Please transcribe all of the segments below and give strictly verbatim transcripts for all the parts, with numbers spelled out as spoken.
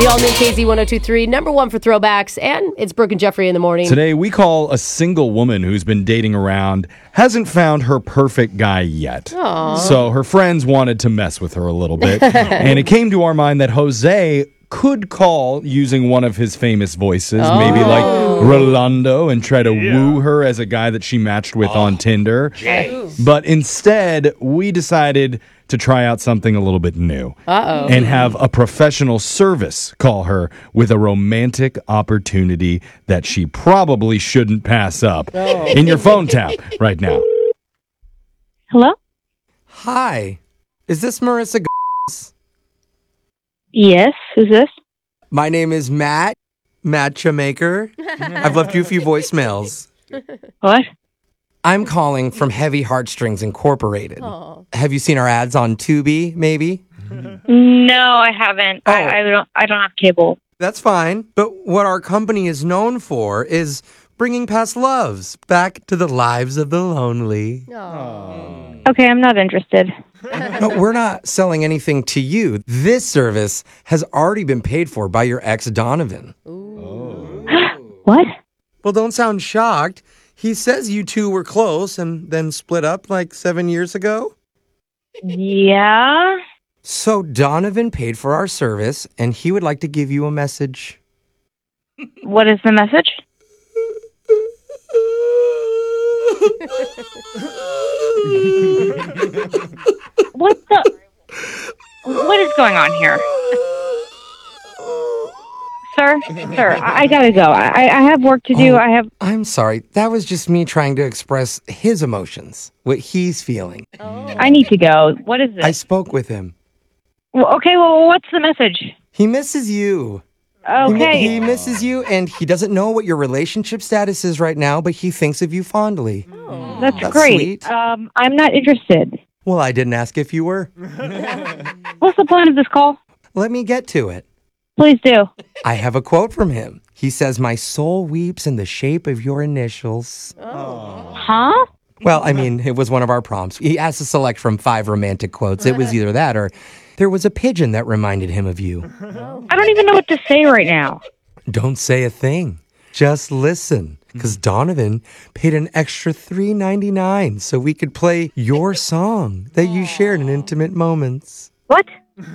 The all-new K Z one oh two three, number one for throwbacks, and it's Brooke and Jeffrey in the morning. Today, we call a single woman who's been dating around, hasn't found her perfect guy yet. Aww. So her friends wanted to mess with her a little bit, and it came to our mind that Jose could call using one of his famous voices, oh. maybe like Rolando, and try to yeah. woo her as a guy that she matched with oh. on Tinder. Jeez. But instead, we decided to try out something a little bit new. Uh-oh. And have a professional service call her with a romantic opportunity that she probably shouldn't pass up. Oh. In your phone tap right now. Hello? Hi. Is this Marissa G- Yes, who's this? My name is Matt, Matchmaker. I've left you a few voicemails. What? I'm calling from Heavy Heartstrings Incorporated. Aww. Have you seen our ads on Tubi, maybe? No, I haven't. Oh. I, I don't I don't have cable. That's fine. But what our company is known for is bringing past loves back to the lives of the lonely. Aww. Okay, I'm not interested. But we're not selling anything to you. This service has already been paid for by your ex, Donovan. Ooh. What? Well, don't sound shocked. He says you two were close and then split up like seven years ago. Yeah? So Donovan paid for our service, and he would like to give you a message. What is the message? What the? What is going on here? Sir, sir, I, I gotta go. I, I have work to do. Oh, I have... I'm sorry. That was just me trying to express his emotions, what he's feeling. Oh. I need to go. What is this? I spoke with him. Well, okay, well, what's the message? He misses you. Okay. He, he misses you, and he doesn't know what your relationship status is right now, but he thinks of you fondly. Oh. That's, That's great. sweet. Um, I'm not interested. Well, I didn't ask if you were. What's the point of this call? Let me get to it. Please do. I have a quote from him. He says, "My soul weeps in the shape of your initials." Oh. Huh? Well, I mean, it was one of our prompts. He asked to select from five romantic quotes. It was either that or there was a pigeon that reminded him of you. I don't even know what to say right now. Don't say a thing. Just listen. Because Donovan paid an extra three ninety-nine so we could play your song that you shared in intimate moments. What?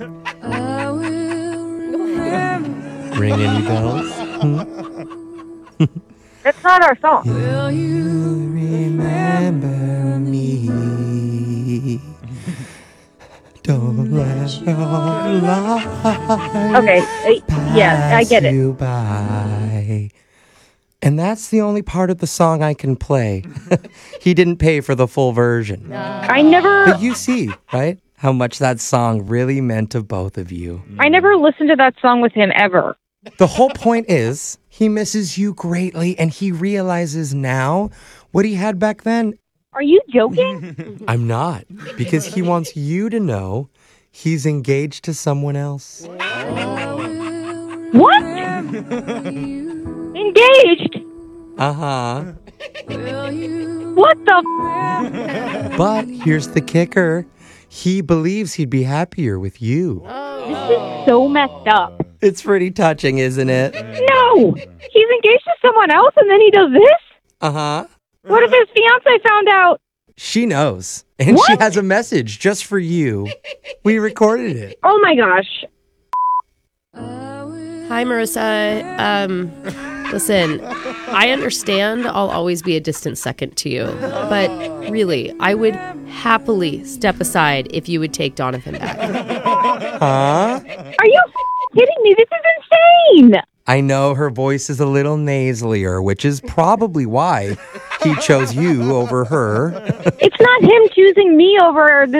Ring any bells? Hmm? That's not our song. Will you remember me? Don't let your life Okay, uh, yeah, I get it. you by. And that's the only part of the song I can play. He didn't pay for the full version. I never... But you see, right? How much that song really meant to both of you. I never listened to that song with him ever. The whole point is, he misses you greatly, and he realizes now what he had back then. Are you joking? I'm not, because he wants you to know he's engaged to someone else. What? Engaged? Uh-huh. What the f- But here's the kicker. He believes he'd be happier with you. This is so messed up. It's pretty touching, isn't it? No! He's engaged to someone else and then he does this? Uh-huh. What if his fiance found out? She knows. And What? she has a message just for you. We recorded it. Oh my gosh. Hi, Marissa. Um, listen, I understand I'll always be a distant second to you, but really, I would happily step aside if you would take Donovan back. Huh? Are you f- kidding me? This is insane. I know her voice is a little nasalier, which is probably why he chose you over her. It's not him choosing me over